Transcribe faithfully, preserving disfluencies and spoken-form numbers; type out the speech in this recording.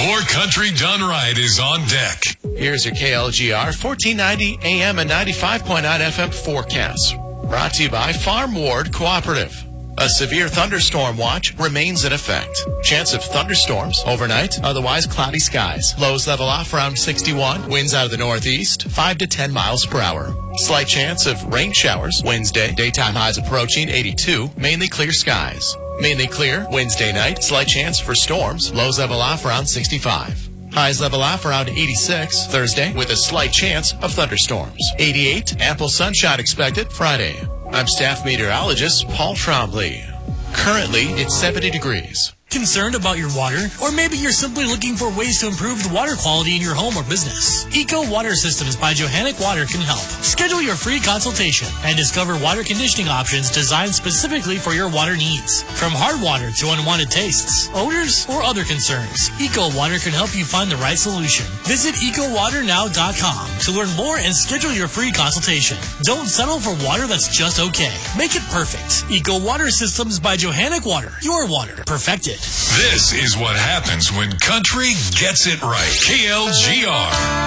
More country done right is on deck. Here's your K L G R fourteen ninety A M and ninety-five point nine F M forecast. Brought to you by Farm Ward Cooperative. A severe thunderstorm watch remains in effect. Chance of thunderstorms overnight, otherwise cloudy skies. Lows level off around sixty-one. Winds out of the northeast, five to ten miles per hour. Slight chance of rain showers Wednesday. Daytime highs approaching eighty-two. Mainly clear skies. Mainly clear Wednesday night. Slight chance for storms. Lows level off around sixty-five. Highs level off around eighty-six Thursday with a slight chance of thunderstorms. eighty-eight, ample sunshine expected Friday. I'm staff meteorologist Paul Trombley. Currently, it's seventy degrees. Concerned about your water? Or maybe you're simply looking for ways to improve the water quality in your home or business. Eco Water Systems by Johannic Water can help. Schedule your free consultation and discover water conditioning options designed specifically for your water needs. From hard water to unwanted tastes, odors, or other concerns, Eco Water can help you find the right solution. Visit eco water now dot com to learn more and schedule your free consultation. Don't settle for water that's just okay. Make it perfect. Eco Water Systems by Johannic Water. Your water perfected. This is what happens when country gets it right. K L G R.